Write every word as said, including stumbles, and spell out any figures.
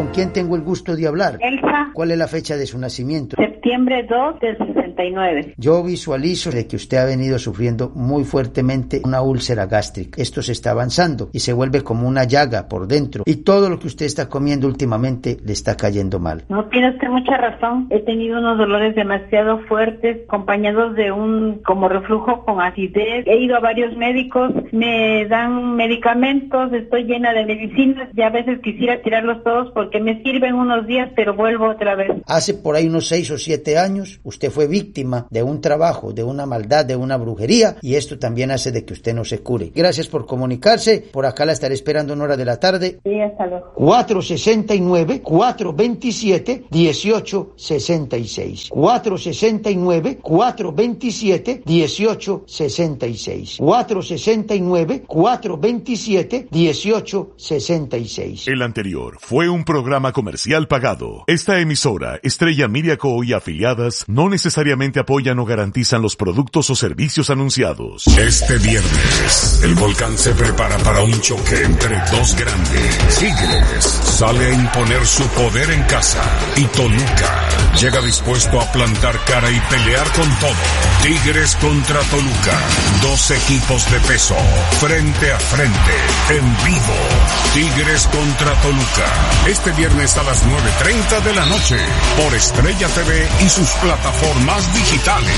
¿con quién tengo el gusto de hablar? Elsa. ¿Cuál es la fecha de su nacimiento? Septiembre dos del sesenta y nueve. Yo visualizo de que usted ha venido sufriendo muy fuertemente una úlcera gástrica. Esto se está avanzando y se vuelve como una llaga por dentro. Y todo lo que usted está comiendo últimamente le está cayendo mal. No, tiene usted mucha razón. He tenido unos dolores demasiado fuertes, acompañados de un como reflujo con acidez. He ido a varios médicos, me dan medicamentos, estoy llena de medicinas y a veces quisiera tirarlos todos porque me sirven unos días, pero vuelvo otra vez. Hace por ahí unos seis o siete años, usted fue víctima de un trabajo, de una maldad, de una brujería, y esto también hace de que usted no se cure. Gracias por comunicarse. Por acá la estaré esperando en hora de la tarde. Sí, hasta luego. cuatro sesenta y nueve, cuatro veintisiete, dieciocho sesenta y seis. cuatro sesenta y nueve, cuatro veintisiete, dieciocho sesenta y seis. cuatro sesenta y nueve, cuatro veintisiete, dieciocho sesenta y seis. El anterior fue un programa comercial pagado. Esta emisora, Estrella Media Co. y afiliadas, no necesariamente apoyan o garantizan los productos o servicios anunciados. Este viernes, el volcán se prepara para un choque entre dos grandes. Tigres sale a imponer su poder en casa y Toluca llega dispuesto a plantar cara y pelear con todo. Tigres contra Toluca, dos equipos de peso, frente a frente, en vivo. Tigres contra Toluca, este viernes a las nueve treinta de la noche, por Estrella T V y sus plataformas digitales.